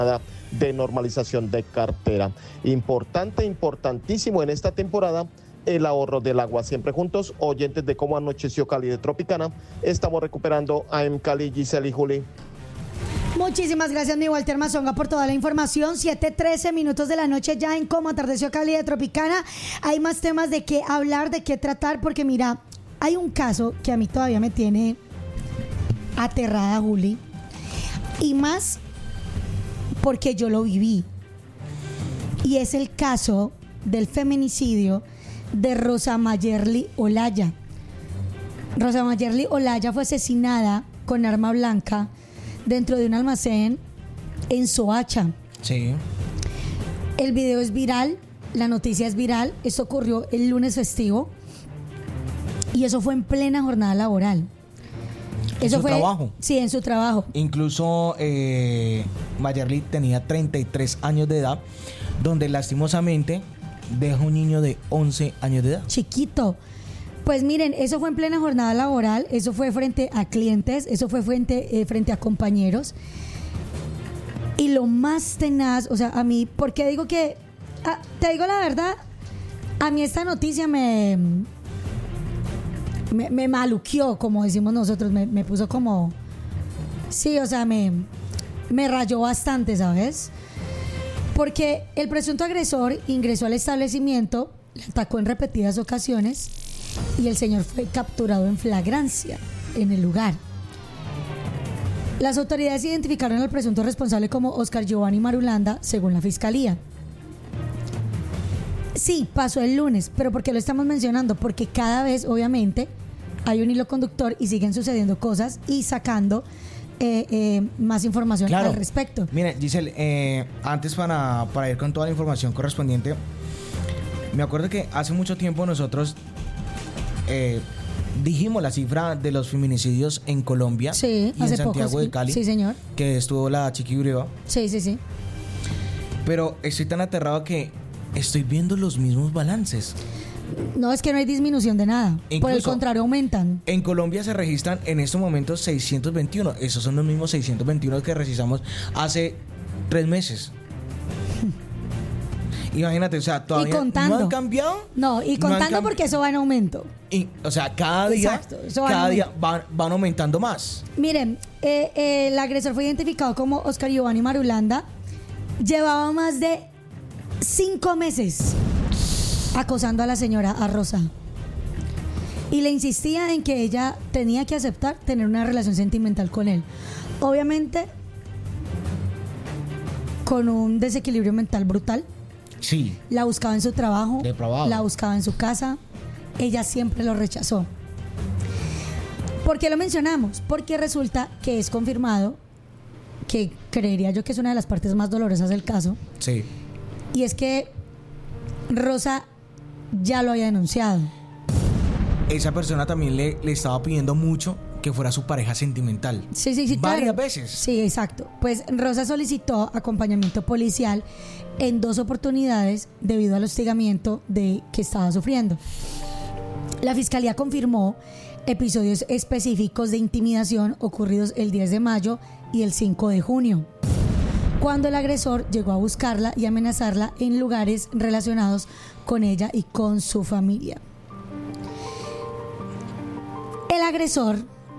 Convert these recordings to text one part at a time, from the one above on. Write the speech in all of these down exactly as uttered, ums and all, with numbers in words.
de normalización de cartera. Importante, importantísimo en esta temporada el ahorro del agua. Siempre juntos, oyentes de Cómo Anocheció Cali de Tropicana, estamos recuperando a M Cali, Giselle y Juli. Muchísimas gracias, mi Walter Mazonga, por toda la información. siete trece minutos de la noche ya en Cómo Atardeció Cali de Tropicana. Hay más temas de qué hablar, de qué tratar, porque mira, hay un caso que a mí todavía me tiene aterrada, Juli, y más porque yo lo viví. Y es el caso del feminicidio de Rosa Mayerly Olaya. Rosa Mayerly Olaya fue asesinada con arma blanca dentro de un almacén en Soacha. Sí. El video es viral, la noticia es viral. Esto ocurrió el lunes festivo y eso fue en plena jornada laboral. ¿En eso su fue, trabajo? Sí, en su trabajo. Incluso eh, Mayerly tenía treinta y tres años de edad, donde lastimosamente deja un niño de once años de edad. Chiquito. Pues miren, eso fue en plena jornada laboral, eso fue frente a clientes, eso fue frente, eh, frente a compañeros. Y lo más tenaz, o sea, a mí, porque digo que, ah, te digo la verdad, a mí esta noticia me... Me, me maluqueó, como decimos nosotros, me, me puso como... Sí, o sea, me, me rayó bastante, ¿sabes? Porque el presunto agresor ingresó al establecimiento, le atacó en repetidas ocasiones y el señor fue capturado en flagrancia en el lugar. Las autoridades identificaron al presunto responsable como Oscar Giovanni Marulanda, según la fiscalía. Sí, pasó el lunes, pero ¿por qué lo estamos mencionando? Porque cada vez, obviamente, hay un hilo conductor y siguen sucediendo cosas y sacando eh, eh, más información claro. al respecto. Mire, Giselle, eh, antes para, para ir con toda la información correspondiente, me acuerdo que hace mucho tiempo nosotros eh, dijimos la cifra de los feminicidios en Colombia sí, y en Santiago poco, sí. de Cali, sí, señor. Que estuvo la Chiqui Breva. Sí, sí, sí. Pero estoy tan aterrado que estoy viendo los mismos balances. No, es que no hay disminución de nada. Incluso, por el contrario, aumentan. En Colombia se registran en estos momentos seiscientos veintiuno. Esos son los mismos seiscientos veintiuno que registramos hace tres meses. Imagínate, o sea, todavía no han cambiado. No, y contando no cam- porque eso va en aumento. Y, o sea, cada día, Exacto, eso va cada día van, van aumentando más. Miren, eh, eh, el agresor fue identificado como Oscar Giovanni Marulanda. Llevaba más de cinco meses acosando a la señora, a Rosa. Y le insistía en que ella tenía que aceptar tener una relación sentimental con él. Obviamente, con un desequilibrio mental brutal. Sí. La buscaba en su trabajo, depravado. La buscaba en su casa. Ella siempre lo rechazó. ¿Por qué lo mencionamos? Porque resulta que es confirmado, que creería yo que es una de las partes más dolorosas del caso. Sí. Y es que Rosa ya lo había denunciado. Esa persona también le, le estaba pidiendo mucho que fuera su pareja sentimental. Sí, sí, sí. Varias claro. veces. Sí, exacto. Pues Rosa solicitó acompañamiento policial en dos oportunidades debido al hostigamiento de que estaba sufriendo. La fiscalía confirmó episodios específicos de intimidación ocurridos el diez de mayo y el cinco de junio, cuando el agresor llegó a buscarla y amenazarla en lugares relacionados con ella y con su familia. El agresor,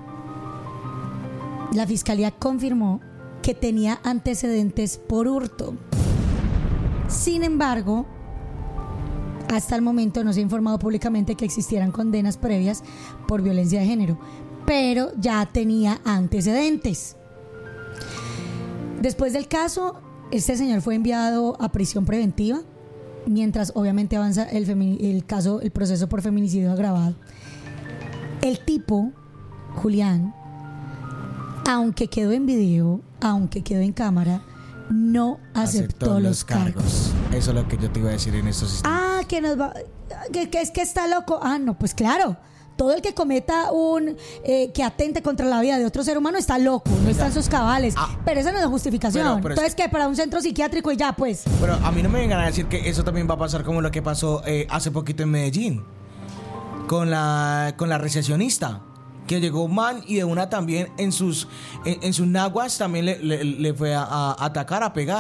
la fiscalía confirmó que tenía antecedentes por hurto. Sin embargo, hasta el momento no se ha informado públicamente que existieran condenas previas por violencia de género, pero ya tenía antecedentes. Después del caso, este señor fue enviado a prisión preventiva, mientras obviamente avanza el, femi- el caso, el proceso por feminicidio agravado. El tipo, Julián, aunque quedó en video, aunque quedó en cámara, no aceptó, aceptó los, los cargos. cargos. Eso es lo que yo te iba a decir en estos instantes. Ah, que nos va, que, que es que está loco. Ah, no, pues claro. Todo el que cometa un eh, que atente contra la vida de otro ser humano está loco, no está en sus cabales. Ah, pero esa no es la justificación. Pero, pero Entonces, es que... ¿qué? Para un centro psiquiátrico y ya, pues. Pero a mí no me vengan a decir que eso también va a pasar como lo que pasó eh, hace poquito en Medellín con la con la recesionista, que llegó un man y de una también en sus, en, en sus naguas también le, le, le fue a, a atacar, a pegar.